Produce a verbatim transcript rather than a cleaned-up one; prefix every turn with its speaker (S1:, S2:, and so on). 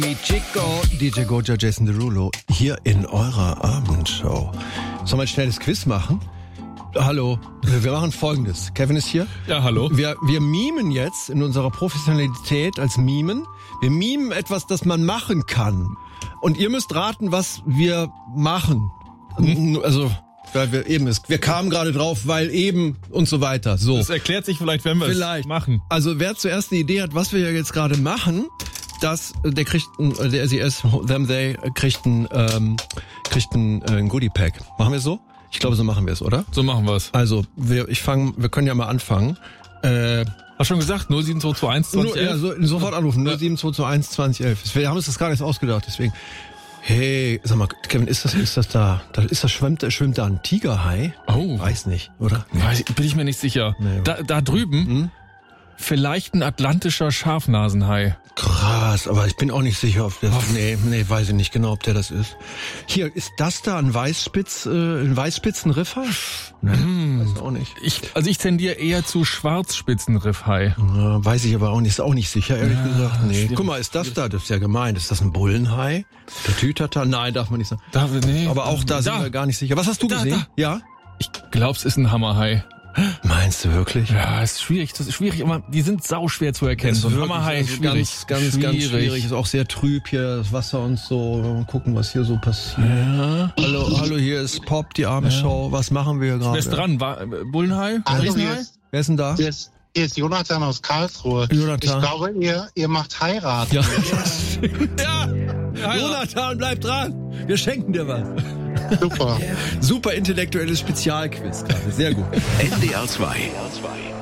S1: Mi Chico, D J Goja, Jason Derulo, hier in eurer Abendshow. Sollen wir ein schnelles Quiz machen? Hallo, wir machen Folgendes. Kevin ist hier.
S2: Ja, hallo.
S1: Wir, wir mimen jetzt in unserer Professionalität als Mimen. Wir mimen etwas, das man machen kann. Und ihr müsst raten, was wir machen. Hm? Also, weil wir eben ist. Wir kamen gerade drauf, weil eben und so weiter. So.
S2: Das erklärt sich vielleicht, wenn wir
S1: vielleicht
S2: es machen.
S1: Also, wer zuerst eine Idee hat, was wir ja jetzt gerade machen, das, der kriegt, ein, der S E S, them, they, kriegt ein, ähm, kriegt ein, äh, ein Goodie-Pack. Machen wir es so? Ich glaube, so machen wir es, oder?
S2: So machen wir es.
S1: Also, wir, ich fange, wir können ja mal anfangen. Äh,
S2: Hast schon gesagt, null sieben zwei zwei eins zwanzig elf?
S1: Ja, so, sofort anrufen, null sieben zwei zwei eins zwanzig elf. Wir haben uns das gar nicht ausgedacht, deswegen. Hey, sag mal, Kevin, ist das, ist das da, da ist das, schwimmt, schwimmt da ein Tigerhai?
S2: Oh.
S1: Weiß nicht, oder? Nee.
S2: Weiß, bin ich mir nicht sicher.
S1: Nee.
S2: Da, da drüben, hm? Vielleicht ein atlantischer Schafnasenhai.
S1: Krass, aber ich bin auch nicht sicher, ob das, nee, nee, weiß ich nicht genau, ob der das ist. Hier, ist das da ein Weißspitz, äh, ein Weißspitzenriffhai? Nee, hm. Weiß ich auch nicht.
S2: Ich, also ich tendiere eher zu Schwarzspitzenriffhai.
S1: Ja, weiß ich aber auch nicht, ist auch nicht sicher, ehrlich
S2: ja,
S1: gesagt. Nee.
S2: Schwierig.
S1: Guck mal, ist das da, das ist ja gemein, ist das ein Bullenhai? Der Tütata? Nein, darf man nicht sagen.
S2: Da, nee.
S1: Aber auch da, da sind wir gar nicht sicher. Was hast du
S2: da,
S1: gesehen?
S2: Da.
S1: Ja?
S2: Ich glaube, es ist ein Hammerhai.
S1: Meinst du wirklich?
S2: Ja, ist schwierig, das ist schwierig, aber die sind sauschwer zu erkennen.
S1: So
S2: ein Hammerhai,
S1: also
S2: schwierig,
S1: ganz, ganz,
S2: schwierig.
S1: ganz schwierig. Ist auch sehr trüb hier, das Wasser und so. Mal gucken, was hier so passiert.
S2: Ja.
S1: Hallo, hallo, hier ist Pop, die Abendshow. Ja. Was machen wir gerade?
S2: Wer ist dran? War, äh, Bullenhai?
S3: Also
S2: Riesenhai?
S3: hier ist,
S1: Wer ist denn da?
S3: hier ist, hier ist Jonathan aus Karlsruhe.
S1: Jonathan.
S3: Ich glaube, ihr, ihr macht Heirat.
S1: Ja.
S2: Ja. Ja.
S1: Jonathan, bleib dran. Wir schenken dir was.
S3: Super.
S1: Super intellektuelles Spezialquiz gerade. Sehr gut.
S4: N D R zwei.